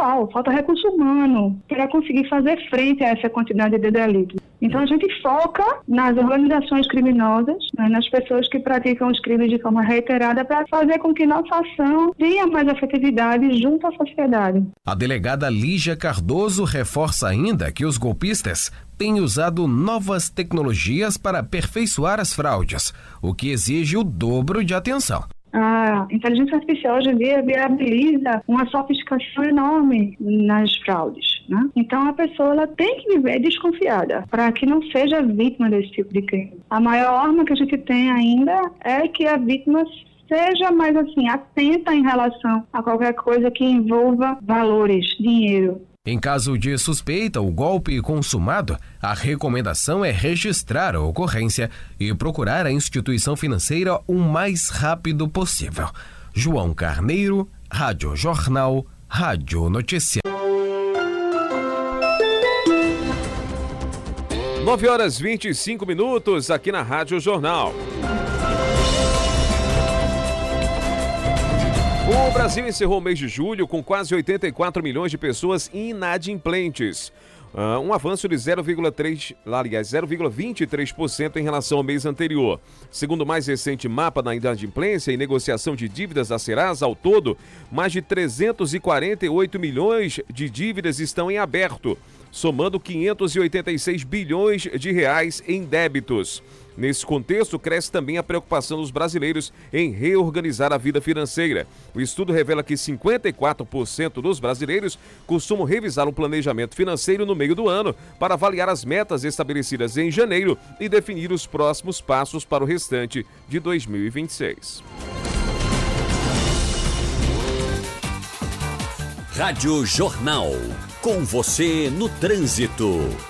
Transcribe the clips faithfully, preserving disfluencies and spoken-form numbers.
pessoal, falta recurso humano para conseguir fazer frente a essa quantidade de delitos. Então a gente foca nas organizações criminosas, né, nas pessoas que praticam os crimes de forma reiterada para fazer com que nossa ação tenha mais efetividade junto à sociedade. A delegada Lígia Cardoso reforça ainda que os golpistas têm usado novas tecnologias para aperfeiçoar as fraudes, o que exige o dobro de atenção. A inteligência artificial hoje em dia viabiliza uma sofisticação enorme nas fraudes, né? Então a pessoa ela tem que viver desconfiada para que não seja vítima desse tipo de crime. A maior arma que a gente tem ainda é que a vítima seja mais assim atenta em relação a qualquer coisa que envolva valores, dinheiro. Em caso de suspeita ou golpe consumado, a recomendação é registrar a ocorrência e procurar a instituição financeira o mais rápido possível. João Carneiro, Rádio Jornal, Rádio Notícia. nove horas e vinte e cinco minutos aqui na Rádio Jornal. O Brasil encerrou o mês de julho com quase oitenta e quatro milhões de pessoas inadimplentes. Uh, um avanço de zero vírgula três, aliás, zero vírgula vinte e três por cento em relação ao mês anterior. Segundo o mais recente mapa da inadimplência e negociação de dívidas da Serasa, ao todo, mais de trezentos e quarenta e oito milhões de dívidas estão em aberto, somando quinhentos e oitenta e seis bilhões de reais em débitos. Nesse contexto, cresce também a preocupação dos brasileiros em reorganizar a vida financeira. O estudo revela que cinquenta e quatro por cento dos brasileiros costumam revisar um planejamento financeiro no meio do ano para avaliar as metas estabelecidas em janeiro e definir os próximos passos para o restante de dois mil e vinte e seis. Rádio Jornal, com você no trânsito.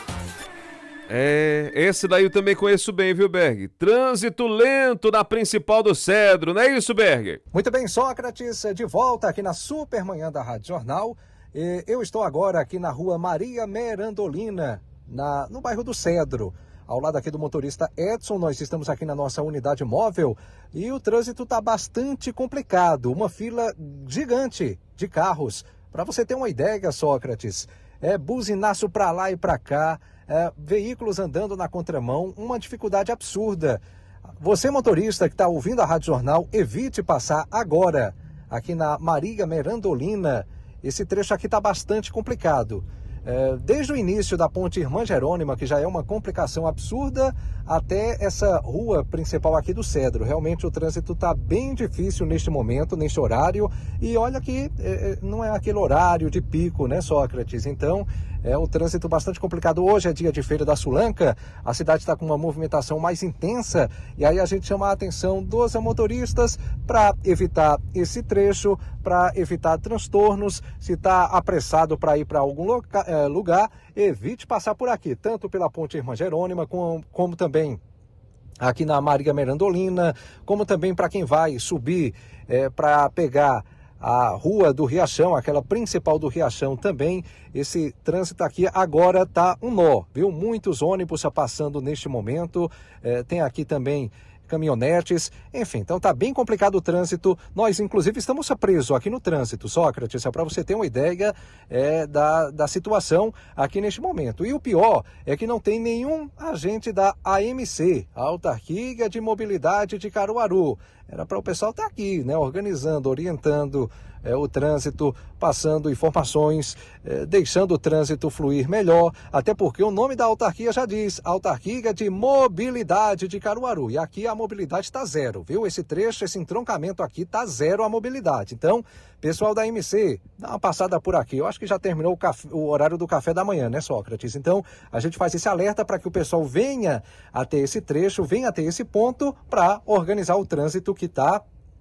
É, esse daí eu também conheço bem, viu, Berg? Trânsito lento na principal do Cedro, não é isso, Berg? Muito bem, Sócrates, de volta aqui na Supermanhã da Rádio Jornal. Eu estou agora aqui na rua Maria Merandolina, na, no bairro do Cedro. Ao lado aqui do motorista Edson, nós estamos aqui na nossa unidade móvel e o trânsito está bastante complicado. Uma fila gigante de carros. Para você ter uma ideia, Sócrates, é buzinaço para lá e para cá, é, veículos andando na contramão, uma dificuldade absurda. Você, motorista que está ouvindo a Rádio Jornal, evite passar agora aqui na Maria Merandolina. Esse trecho aqui está bastante complicado. É, desde o início da ponte Irmã Jerônima, que já é uma complicação absurda, até essa rua principal aqui do Cedro. Realmente o trânsito está bem difícil neste momento, neste horário. E olha que é, não é aquele horário de pico, né, Sócrates? Então, é um trânsito bastante complicado. Hoje é dia de Feira da Sulanca, a cidade está com uma movimentação mais intensa. E aí a gente chama a atenção dos motoristas para evitar esse trecho, para evitar transtornos. Se está apressado para ir para algum loca, é, lugar, evite passar por aqui, tanto pela ponte Irmã Jerônima, como, como também aqui na Maria Merandolina, como também para quem vai subir é, para pegar a rua do Riachão, aquela principal do Riachão também. Esse trânsito aqui agora está um nó, viu? Muitos ônibus passando neste momento, é, tem aqui também caminhonetes, enfim, então tá bem complicado o trânsito. Nós, inclusive, estamos presos aqui no trânsito, Sócrates, é para você ter uma ideia é, da, da situação aqui neste momento. E o pior é que não tem nenhum agente da A M C, a Autarquia de Mobilidade de Caruaru. Era para o pessoal estar aqui, né, organizando, orientando é, o trânsito, passando informações, é, deixando o trânsito fluir melhor, até porque o nome da autarquia já diz, Autarquia de Mobilidade de Caruaru. E aqui a mobilidade está zero, viu? Esse trecho, esse entroncamento aqui está zero a mobilidade. Então, pessoal da M C, dá uma passada por aqui. Eu acho que já terminou o, café, o horário do café da manhã, né, Sócrates? Então, a gente faz esse alerta para que o pessoal venha até esse trecho, venha até esse ponto para organizar o trânsito que está,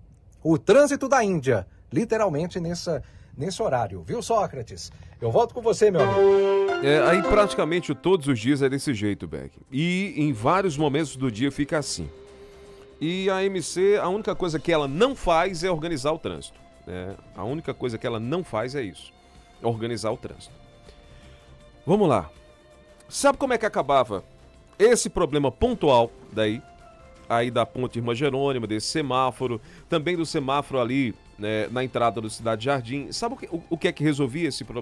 o trânsito da Índia, literalmente nessa, nesse horário. Viu, Sócrates? Eu volto com você, meu amigo. É, aí praticamente todos os dias é desse jeito, Beck. E em vários momentos do dia fica assim. E a M C, a única coisa que ela não faz é organizar o trânsito. É, a única coisa que ela não faz é isso, organizar o trânsito. Vamos lá. Sabe como é que acabava esse problema pontual daí? Aí da ponte Irmã Jerônima, desse semáforo, também do semáforo ali, né, na entrada do Cidade Jardim. Sabe o que, o, o que é que resolvia esse problema?